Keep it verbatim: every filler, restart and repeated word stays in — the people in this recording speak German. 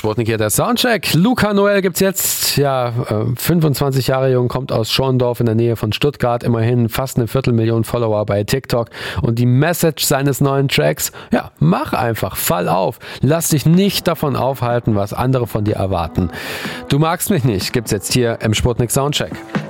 Sputnik hier, der Soundcheck. Luca Noel gibt's jetzt, ja, fünfundzwanzig Jahre jung, kommt aus Schorndorf in der Nähe von Stuttgart, immerhin fast eine Viertelmillion Follower bei TikTok. Und die Message seines neuen Tracks, ja, mach einfach, fall auf, lass dich nicht davon aufhalten, was andere von dir erwarten. Du magst mich nicht, gibt's jetzt hier im Sputnik Soundcheck.